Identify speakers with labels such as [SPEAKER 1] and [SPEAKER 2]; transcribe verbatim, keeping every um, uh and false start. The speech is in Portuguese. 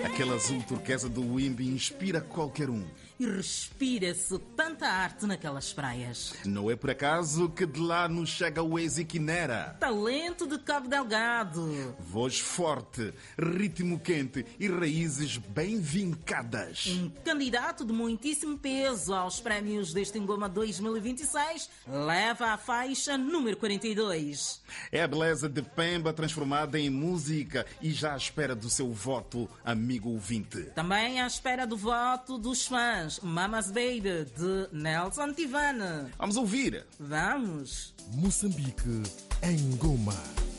[SPEAKER 1] Aquele azul turquesa do Wimby inspira qualquer um.
[SPEAKER 2] E respira-se tanta arte naquelas praias.
[SPEAKER 1] Não é por acaso que de lá nos chega o Ezequinera.
[SPEAKER 2] Talento de Cabo Delgado.
[SPEAKER 1] Voz forte, ritmo quente e raízes bem vincadas.
[SPEAKER 2] Um candidato de muitíssimo peso aos prémios deste Ngoma dois mil e vinte e seis leva a faixa número quarenta e dois.
[SPEAKER 1] É a beleza de Pemba transformada em música e já à espera do seu voto, amigo ouvinte.
[SPEAKER 2] Também à espera do voto dos fãs. Mama's Baby, de Nelson Tivane.
[SPEAKER 1] Vamos ouvir.
[SPEAKER 2] Vamos.
[SPEAKER 3] Moçambique em Ngoma.